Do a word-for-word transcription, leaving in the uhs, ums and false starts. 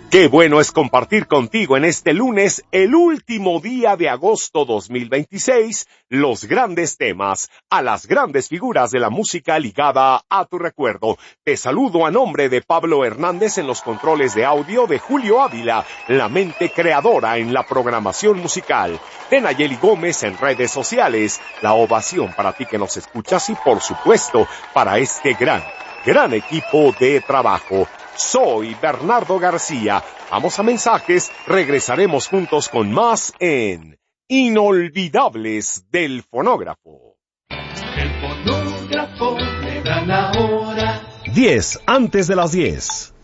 Qué bueno es compartir contigo en este lunes, el último día de agosto dos mil veintiséis, los grandes temas, a las grandes figuras de la música ligada a tu recuerdo. Te saludo a nombre de Pablo Hernández en los controles de audio, de Julio Ávila, la mente creadora en la programación musical, de Nayeli Gómez en redes sociales, la ovación para ti que nos escuchas y por supuesto para este gran, gran equipo de trabajo. Soy Bernardo García. Vamos a mensajes, regresaremos juntos con más en Inolvidables del Fonógrafo. El fonógrafo le da la hora. diez antes de las diez.